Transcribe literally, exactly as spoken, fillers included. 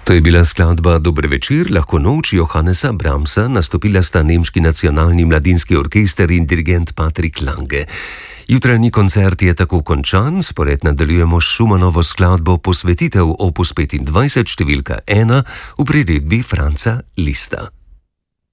To je bila skladba Dober večer, lahko noč Johannesa Brahmsa, nastopila sta nemški nacionalni mladinski orkester in dirigent Patrik Lange. Jutranji koncert je tako končan, spored nadaljujemo s Schumanovo skladbo Posvetitev opus petindvajset številka ena v priredbi Franca Lista.